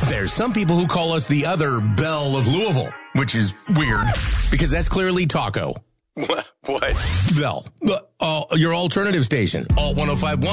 There's some people who call us the other Belle of Louisville, which is weird because that's clearly Taco. What? Bell. Your alternative station. Alt 105.1.